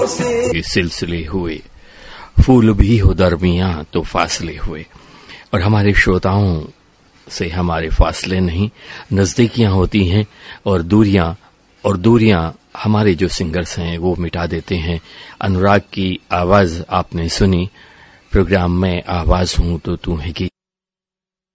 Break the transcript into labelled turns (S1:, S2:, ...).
S1: ये सिलसिले हुए, फूल भी हो दरमियां तो फासले हुए। और हमारे श्रोताओं से हमारे फासले नहीं, नजदीकियां होती हैं और दूरियां हमारे जो सिंगर्स हैं वो मिटा देते हैं। अनुराग की आवाज आपने सुनी, प्रोग्राम में आवाज हूं तो तू है की